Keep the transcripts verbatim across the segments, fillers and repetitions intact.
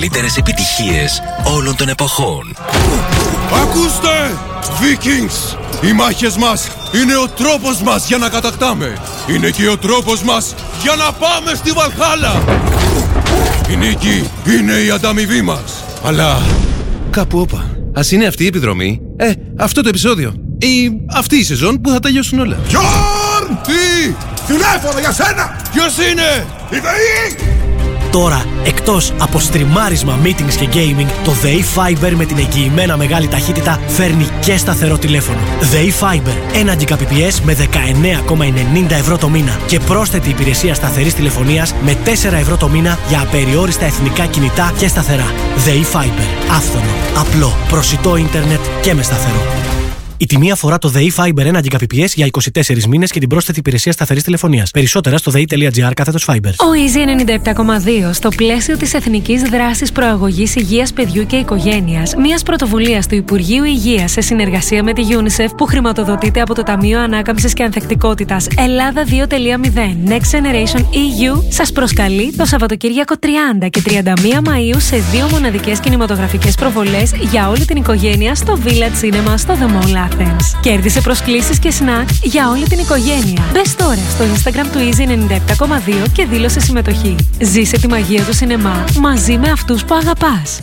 Καλύτερες επιτυχίες όλων των εποχών. Ακούστε! Vikings! Οι μάχες μας είναι ο τρόπος μας για να κατακτάμε. Είναι και ο τρόπος μας για να πάμε στη Βαλχάλα. Η νίκη είναι η ανταμοιβή μας. Αλλά κάπου όπα. Ας είναι αυτή η επιδρομή, ε, αυτό το επεισόδιο ή αυτή η σεζόν που θα τελειώσουν όλα. Γιόρν! Τι! Τηλέφωνο για σένα! Ποιος είναι? Η ΔΕΗ! Τώρα, εκτός από στριμάρισμα, meetings και gaming, το ΔΕΗ Fiber με την εγγυημένα μεγάλη ταχύτητα φέρνει και σταθερό τηλέφωνο. ΔΕΗ Fiber, ένα Gbps με δεκαεννέα κόμμα ενενήντα ευρώ το μήνα και πρόσθετη υπηρεσία σταθερής τηλεφωνίας με τέσσερα ευρώ το μήνα για απεριόριστα εθνικά κινητά και σταθερά. ΔΕΗ Fiber, άφθονο, απλό, προσιτό ίντερνετ και με σταθερό. Η τιμή αφορά το ΔΕΗ Fiber ένα Gbps για είκοσι τέσσερις μήνες και την πρόσθετη υπηρεσία σταθερής τηλεφωνίας. Περισσότερα στο δei.gr κάθετος Fiber. Ο Easy ενενήντα επτά κόμμα δύο στο πλαίσιο της Εθνικής Δράσης Προαγωγής Υγείας Παιδιού και Οικογένειας, μιας πρωτοβουλίας του Υπουργείου Υγείας σε συνεργασία με τη UNICEF που χρηματοδοτείται από το Ταμείο Ανάκαμψης και Ανθεκτικότητας Ελλάδα δύο κόμμα μηδέν Next Generation ι γιου, σας προσκαλεί το Σαββατοκύριακο τριάντα και τριάντα μία Μαΐου σε δύο μοναδικές κινηματογραφικές προβολές για όλη την οικογένεια στο Village Cinema στο The Mall. Κέρδισε προσκλήσεις και σνακ για όλη την οικογένεια. Μπες τώρα στο Instagram του Easy ενενήντα επτά κόμμα δύο και δήλωσε συμμετοχή. Ζήσε τη μαγεία του σινεμά μαζί με αυτούς που αγαπάς.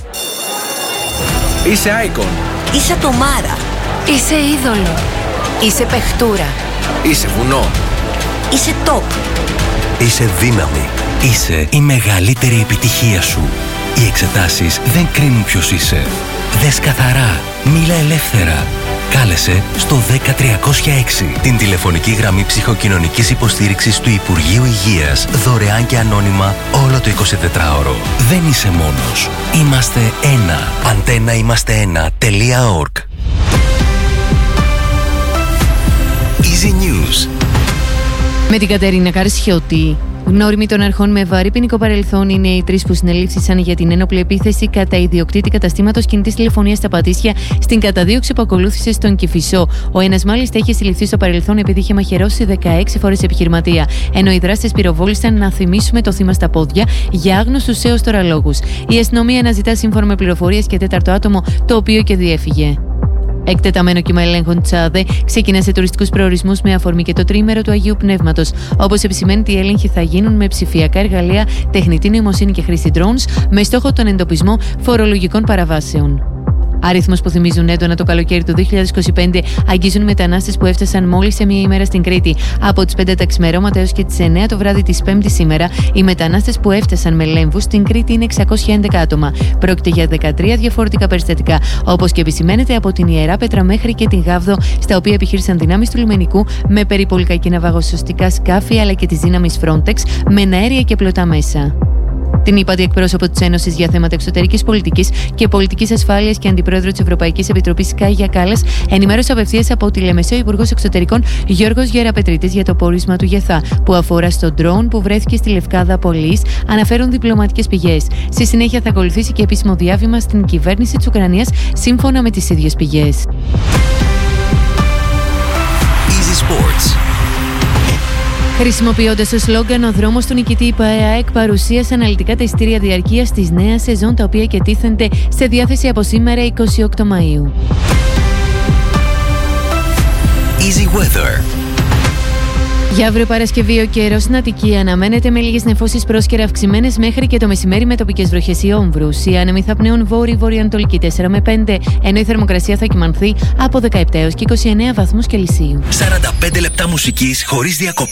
Είσαι Icon. Είσαι Τομάρα. Είσαι είδωλο. Είσαι παιχτούρα. Είσαι βουνό. Είσαι top. Είσαι δύναμη. Είσαι η μεγαλύτερη επιτυχία σου. Οι εξετάσεις δεν κρίνουν ποιος είσαι. Δες καθαρά. Μίλα ελεύθερα. Κάλεσε στο δέκα τριακόσια έξι, την τηλεφωνική γραμμή ψυχοκοινωνικής υποστήριξης του Υπουργείου Υγείας, δωρεάν και ανώνυμα όλο το εικοσιτετράωρο. Δεν είσαι μόνος. Είμαστε ένα. Αντένα είμαστε ένα τελεία org. Easy News. Με την Κατερίνα Καρσιώτη. Γνώριμοι των αρχών με βαρύ ποινικό παρελθόν είναι οι τρεις που συνελήφθησαν για την ένοπλη επίθεση κατά ιδιοκτήτη καταστήματος κινητής τηλεφωνίας στα Πατήσια στην καταδίωξη που ακολούθησε στον Κηφισό. Ο ένας μάλιστα είχε συλληφθεί στο παρελθόν επειδή είχε μαχαιρώσει δεκαέξι φορές επιχειρηματία. Ενώ οι δράστες πυροβόλησαν, να θυμίσουμε, το θύμα στα πόδια για άγνωστους έως τώρα λόγους. Η αστυνομία αναζητά σύμφωνα με πληροφορίες και τέταρτο άτομο, το οποίο και διέφυγε. Εκτεταμένο κύμα ελέγχων Τσάδε ξεκινά σε τουριστικούς προορισμούς με αφορμή και το τρίμερο του Αγίου Πνεύματος. Όπως επισημαίνεται, οι έλεγχοι θα γίνουν με ψηφιακά εργαλεία, τεχνητή νοημοσύνη και χρήση drones, με στόχο τον εντοπισμό φορολογικών παραβάσεων. Αριθμός που θυμίζουν έντονα το καλοκαίρι του δύο χιλιάδες είκοσι πέντε αγγίζουν μετανάστες που έφτασαν μόλις σε μία ημέρα στην Κρήτη. Από τις πέντε τα ξημερώματα έως και τις εννέα το βράδυ της Πέμπτης σήμερα, οι μετανάστες που έφτασαν με λέμβους στην Κρήτη είναι εξακόσια έντεκα άτομα. Πρόκειται για δεκατρία διαφορετικά περιστατικά, όπως και επισημαίνεται, από την Ιεράπετρα μέχρι και την Γάβδο, στα οποία επιχείρησαν δυνάμεις του λιμενικού με περιπολικά και ναυαγοσωστικά σκάφη, αλλά και της δύναμης Frontex με ναέρια και πλωτά μέσα. Την ύπατη εκπρόσωπο της Ένωσης για θέματα εξωτερικής πολιτικής και πολιτικής ασφάλειας και αντιπρόεδρο της Ευρωπαϊκής Επιτροπής Κάγια Κάλλας ενημέρωσε απευθείας από τη Λεμεσό Υπουργός Εξωτερικών Γιώργος Γεραπετρίτης για το πόρισμα του Γεθά, που αφορά στο ντρόουν που βρέθηκε στη Λευκάδα Πολύς, αναφέρουν διπλωματικές πηγές. Στη συνέχεια θα ακολουθήσει και επίσημο διάβημα στην κυβέρνηση της Ουκρανίας, σύμφωνα με τις ίδιες πηγές. Easy Sports. Χρησιμοποιώντας το σλόγγαν «Ο δρόμος του νικητή», η ΠΑΕΑΕΚ παρουσίασε αναλυτικά τα εισιτήρια διαρκείας της νέας σεζόν, τα οποία και τίθενται σε διάθεση από σήμερα εικοστή όγδοη Μαΐου. Easy Weather. Για αύριο Παρασκευή, ο καιρός στην Αττική αναμένεται με λίγες νεφώσεις πρόσκαιρα αυξημένες μέχρι και το μεσημέρι με τοπικές βροχές ή όμβρους. Οι άνεμοι θα πνέουν βόρειο-βορειοανατολική τέσσερα με πέντε, ενώ η θερμοκρασία θα κυμανθεί από δεκαεπτά έως και είκοσι εννέα βαθμούς Κελσίου. σαράντα πέντε λεπτά μουσικής χωρίς διακοπή.